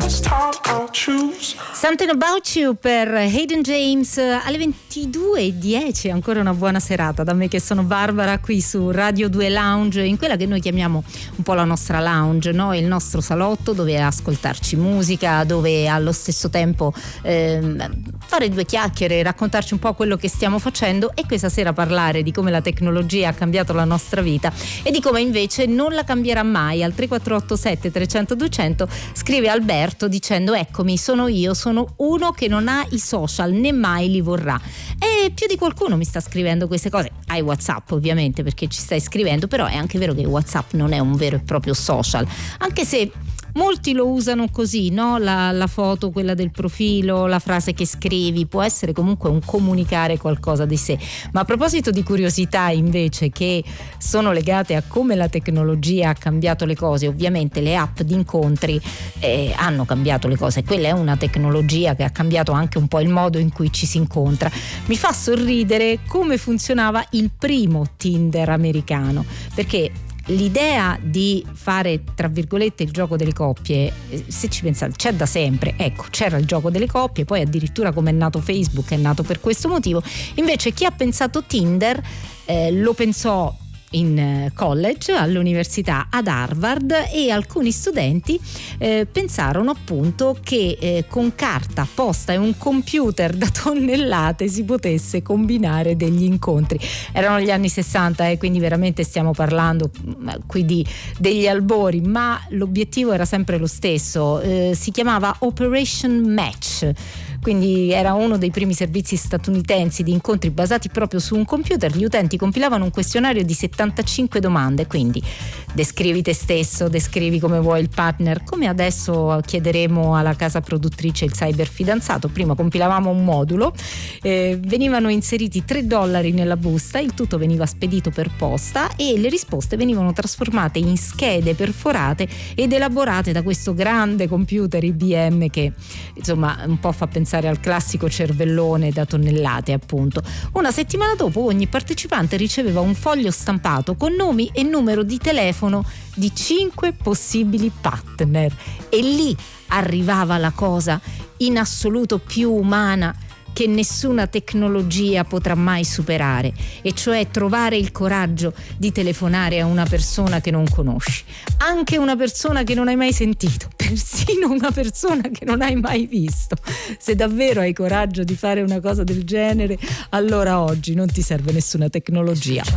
Something About You per Hayden James alle 22:10. Ancora una buona serata da me che sono Barbara qui su Radio 2 Lounge, in quella che noi chiamiamo un po' la nostra lounge, no? Il nostro salotto dove ascoltarci musica, dove allo stesso tempo fare due chiacchiere, raccontarci un po' quello che stiamo facendo, e questa sera parlare di come la tecnologia ha cambiato la nostra vita e di come invece non la cambierà mai. Al 3487 300 200 scrive Alberto dicendo: eccomi, sono io, sono uno che non ha i social né mai li vorrà. E più di qualcuno mi sta scrivendo queste cose. Hai WhatsApp ovviamente perché ci stai scrivendo, però è anche vero che WhatsApp non è un vero e proprio social, anche se molti lo usano così, no? La foto, quella del profilo, la frase che scrivi può essere comunque un comunicare qualcosa di sé. Ma a proposito di curiosità invece che sono legate a come la tecnologia ha cambiato le cose, ovviamente le app di incontri hanno cambiato le cose. Quella è una tecnologia che ha cambiato anche un po' il modo in cui ci si incontra. Mi fa sorridere come funzionava il primo Tinder americano, perché l'idea di fare tra virgolette il gioco delle coppie, se ci pensate, c'è da sempre. Ecco, c'era il gioco delle coppie, poi addirittura come è nato Facebook è nato per questo motivo. Invece chi ha pensato Tinder lo pensò in college, all'università ad Harvard, e alcuni studenti pensarono appunto che con carta, posta e un computer da tonnellate si potesse combinare degli incontri. Erano gli anni 60 quindi veramente stiamo parlando qui degli albori, ma l'obiettivo era sempre lo stesso. Si chiamava Operation Match, quindi era uno dei primi servizi statunitensi di incontri basati proprio su un computer. Gli utenti compilavano un questionario di 75 domande, quindi descrivi te stesso, descrivi come vuoi il partner, come adesso chiederemo alla casa produttrice il cyber fidanzato. Prima compilavamo un modulo, venivano inseriti $3 nella busta, il tutto veniva spedito per posta e le risposte venivano trasformate in schede perforate ed elaborate da questo grande computer IBM che insomma un po' fa pensare al classico cervellone da tonnellate, appunto. Una settimana dopo ogni partecipante riceveva un foglio stampato con nomi e numero di telefono di 5 possibili partner, e lì arrivava la cosa in assoluto più umana che nessuna tecnologia potrà mai superare, e cioè trovare il coraggio di telefonare a una persona che non conosci, anche una persona che non hai mai sentito, persino una persona che non hai mai visto. Se davvero hai coraggio di fare una cosa del genere, allora oggi non ti serve nessuna tecnologia.